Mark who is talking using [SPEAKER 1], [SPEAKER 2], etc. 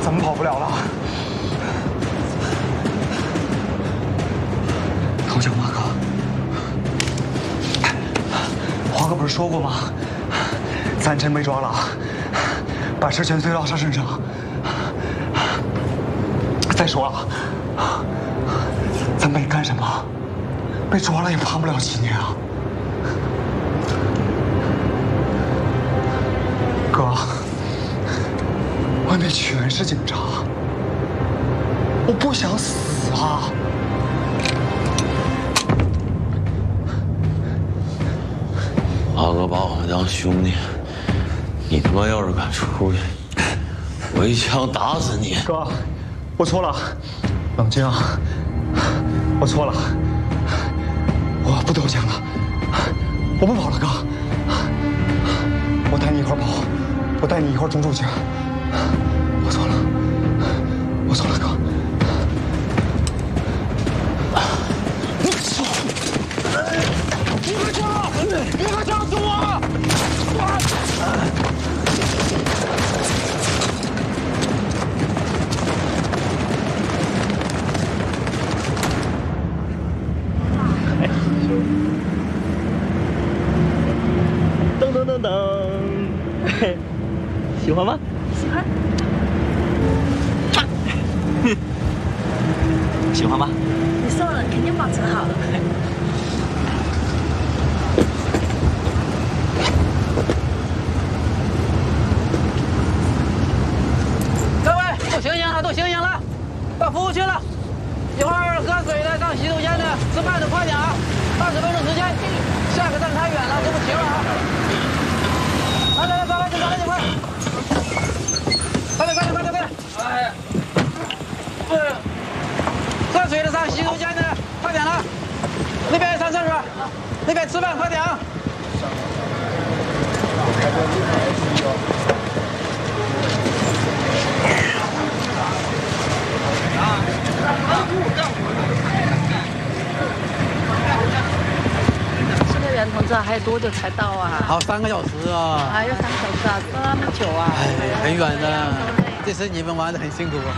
[SPEAKER 1] 咱们跑不了了。头奖马哥，华哥不是说过吗？咱真没抓了，把事全推到他身上。再说了，咱没干什么，被抓了也判不了几年啊。哥，外面全是警察，我不想死啊！
[SPEAKER 2] 华哥把我们当兄弟，你他妈要是敢出去，我一枪打死你！
[SPEAKER 1] 哥，我错了，冷静啊！我错了，我不投降了，我不跑了，哥，我带你一块儿跑，我带你一块儿中去。我错了，我错了，哥。你快枪！你快枪死我！
[SPEAKER 3] 噔噔噔噔，喜欢吗？
[SPEAKER 4] 喜欢。
[SPEAKER 3] 喜欢吗？
[SPEAKER 4] 你送了，肯定保存好了。
[SPEAKER 5] 各位都醒醒了，都醒醒了，到服务区了。一会儿喝水的、上洗手间的、吃饭的快点啊！20分钟时间，下个站太远了，这不行了啊！来，抓紧，快！快点！哎，喝水的、上洗手间的，快点了！那边上厕所，那边吃饭，快点啊！
[SPEAKER 4] 现在袁同志还有多久才到啊？
[SPEAKER 5] 还有3个小时啊！
[SPEAKER 4] 还有3个小时啊，这么久啊？
[SPEAKER 5] 哎，很远的，这次你们玩得很辛苦啊。